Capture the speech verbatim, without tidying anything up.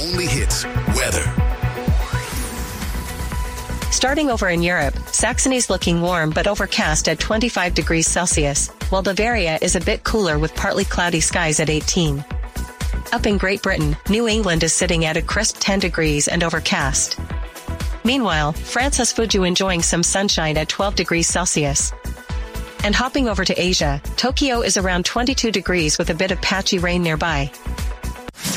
only hits weather. Starting over in Europe, Saxony's looking warm but overcast at twenty-five degrees Celsius, while Bavaria is a bit cooler with partly cloudy skies at eighteen. Up in Great Britain, New England is sitting at a crisp ten degrees and overcast. Meanwhile, France has Fuju enjoying some sunshine at twelve degrees Celsius. And hopping over to Asia, Tokyo is around twenty-two degrees with a bit of patchy rain nearby.